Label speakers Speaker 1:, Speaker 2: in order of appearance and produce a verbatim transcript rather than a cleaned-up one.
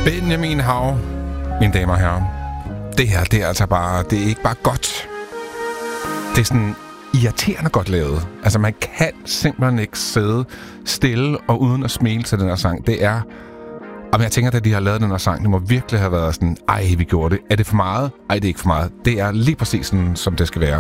Speaker 1: Benjamin Hav, mine damer og herrer. Det her, det er altså bare, det er ikke bare godt. Det er sådan irriterende godt lavet. Altså, man kan simpelthen ikke sidde stille og uden at smile til den her sang. Det er... Og jeg tænker, at de har lavet den her sang, det må virkelig have været sådan, ej, vi gjorde det. Er det for meget? Ej, det er ikke for meget. Det er lige præcis sådan, som det skal være.